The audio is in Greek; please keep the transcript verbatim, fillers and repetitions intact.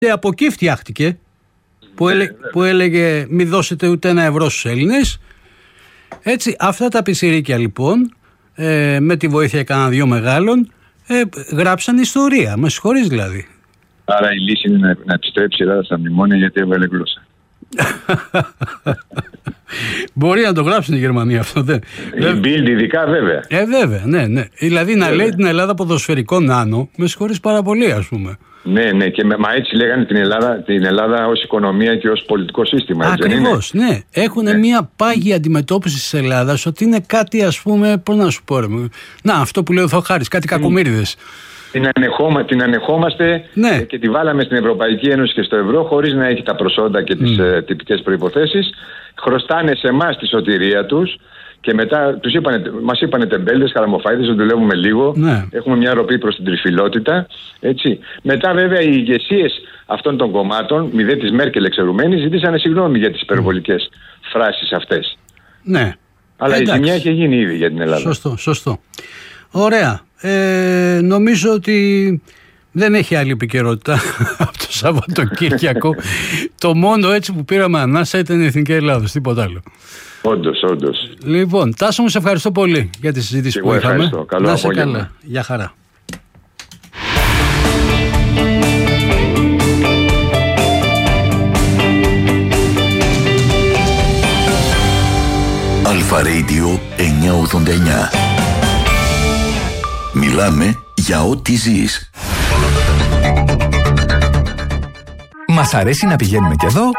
Και από εκεί φτιάχτηκε που, ναι, έλε, ναι. που έλεγε μη δώσετε ούτε ένα ευρώ στους Έλληνες. Έτσι αυτά τα πισιρίκια λοιπόν ε, με τη βοήθεια κανένα δυο μεγάλων ε, γράψαν ιστορία. Με συγχωρείς δηλαδή. Άρα η λύση είναι να, να επιστρέψει η Ελλάδα στα μνημόνια γιατί έβγαλε γλώσσα. Μπορεί να το γράψουν η Γερμανία αυτό. Δε. Η Bild ειδικά βέβαια. Ε, βέβαια, ναι, ναι. Δηλαδή βέβαια. Να λέει την Ελλάδα ποδοσφαιρικό νάνο, με συγχωρείς πάρα πολύ, ας πούμε. Ναι, ναι, και με, μα έτσι λέγανε την Ελλάδα, την Ελλάδα ως οικονομία και ως πολιτικό σύστημα. Ακριβώς, ναι. Έχουν ναι. μια πάγια αντιμετώπιση της Ελλάδας ότι είναι κάτι, ας πούμε, πώς να σου πω. Ρε. Να, αυτό που λέει ο Θωχάρης, κάτι κακομοίριδες. Την, ανεχόμα, την ανεχόμαστε ναι. και τη βάλαμε στην Ευρωπαϊκή Ένωση και στο ευρώ χωρίς να έχει τα προσόντα και τις mm. ε, τυπικές προϋποθέσεις. Χρωστάνε σε εμάς τη σωτηρία τους και μετά τους είπανε, μας είπανε τεμπέλδες, χαραμοφάιδες, ότι δουλεύουμε λίγο. Ναι. Έχουμε μια ροπή προς την τριφυλότητα. Έτσι. Μετά βέβαια οι ηγεσίες αυτών των κομμάτων, μηδέ της Μέρκελ εξαιρουμένη, ζητήσανε συγγνώμη για τις υπερβολικές mm. φράσεις αυτές. Ναι. Αλλά εντάξει. Η ζημιά έχει γίνει ήδη για την Ελλάδα. Σωστό, σωστό. Ωραία. Ε, νομίζω ότι δεν έχει άλλη επικαιρότητα από το Σαββατοκύριακο. Το μόνο έτσι που πήραμε ανάσα ήταν η Εθνική Ελλάδος, τίποτα άλλο. Όντως, όντως. Λοιπόν, Τάσο μου, σε ευχαριστώ πολύ για τη συζήτηση και που είχαμε. Ευχαριστώ. Καλό να σε απόγευμα. καλά. Γεια χαρά. Αλφα Radio εννιακόσια ογδόντα εννιά. Μιλάμε για ό,τι ζεις. Μας αρέσει να πηγαίνουμε και εδώ